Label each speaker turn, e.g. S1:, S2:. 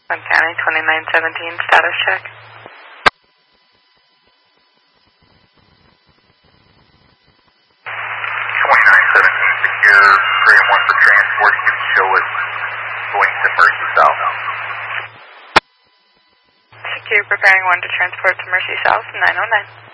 S1: County 2917, status check.
S2: 2917, secure, 3-1 for transport. You can show it going to Mercy South.
S1: Secure, preparing 1 to transport to Mercy South, 909.